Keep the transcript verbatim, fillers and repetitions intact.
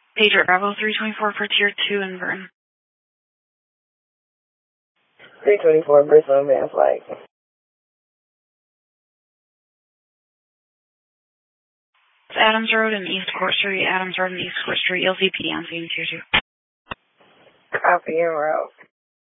Patriot Bravo three twenty-four for Tier two in Burton. three twenty-four, Bristol Van Flight. It's Adams Road and East Court Street, Adams Road and East Court Street, L C P D on scene Tier two. Copy en route.